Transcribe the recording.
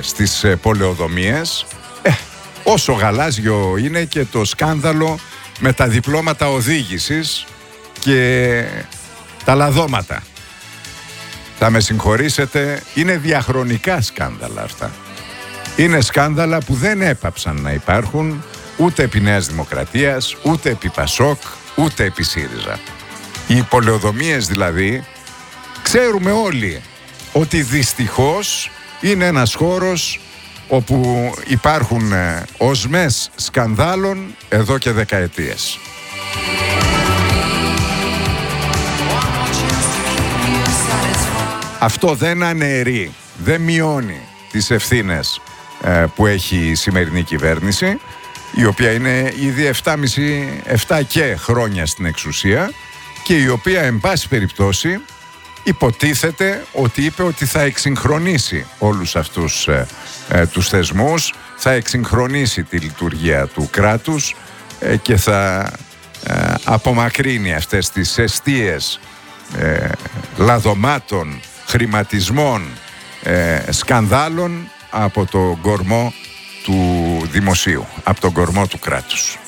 στις πολεοδομίες, όσο γαλάζιο είναι και το σκάνδαλο με τα διπλώματα οδήγησης και τα λαδώματα. Θα με συγχωρήσετε, είναι διαχρονικά σκάνδαλα αυτά. Είναι σκάνδαλα που δεν έπαψαν να υπάρχουν ούτε επί Νέας Δημοκρατίας, ούτε επί Πασόκ, ούτε επί ΣΥΡΙΖΑ. Οι πολεοδομίες δηλαδή, ξέρουμε όλοι ότι δυστυχώς είναι ένας χώρος όπου υπάρχουν οσμές σκανδάλων εδώ και δεκαετίες. Αυτό δεν αναιρεί, δεν μειώνει τις ευθύνες που έχει η σημερινή κυβέρνηση, η οποία είναι ήδη 7 και χρόνια στην εξουσία και η οποία εν πάση περιπτώσει υποτίθεται ότι είπε ότι θα εξυγχρονίσει όλους αυτούς τους θεσμούς, θα εξυγχρονίσει τη λειτουργία του κράτους και θα απομακρύνει αυτές τις εστίες λαδωμάτων, χρηματισμών, σκανδάλων από τον κορμό του δημοσίου, από τον κορμό του κράτους.